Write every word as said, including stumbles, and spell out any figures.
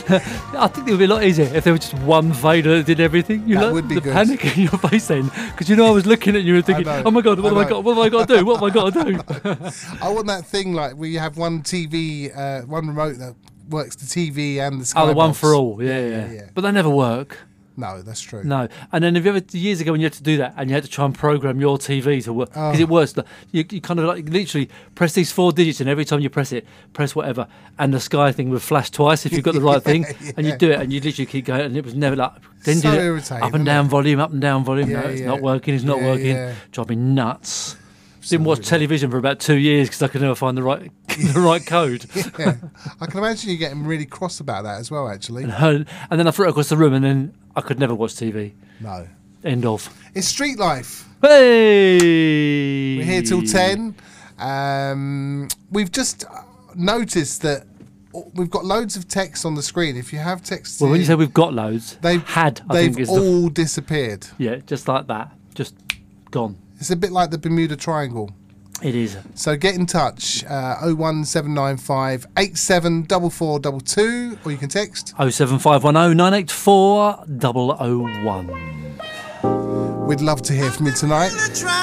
I think it would be a lot easier if there was just one fader that did everything. You That know, would be the good. panic in your face then, because you know I was looking at you and thinking, know. "Oh my god, what I have I know. got? What have I got to do? What have I got to do?" I want that thing like where you have one T V, uh, one remote that works the T V and the Sky Oh, the one box. for all, yeah, yeah, yeah, yeah. But they never work. No, that's true. No, and then have you ever years ago when you had to do that and you had to try and program your T V to work because Oh. it works. You, you kind of like literally press these four digits and every time you press it, press whatever, and the Sky thing would flash twice if you've got the right thing, Yeah, and you yeah. do it and you literally keep going and it was never like then So do it irritating, up and isn't down it? volume, up and down volume. Yeah, no, it's yeah. not working. It's not Yeah, working. yeah. Driving me nuts. Didn't watch television for about two years because I could never find the right the right code. Yeah. I can imagine you getting really cross about that as well, actually. And, heard, and then I threw it across the room and then I could never watch T V. No. End of. It's Street Life. Hey! We're here till ten. Um, we've just noticed that we've got loads of text on the screen. If you have text, Well, when you say we've got loads, they've had, I they've think is the... all disappeared. Yeah, just like that. Just gone. It's a bit like the Bermuda Triangle. It is. So get in touch, uh, oh one seven nine five eight seven four four two two, or you can text. oh seven five one oh nine eight four oh oh one. We'd love to hear from you tonight.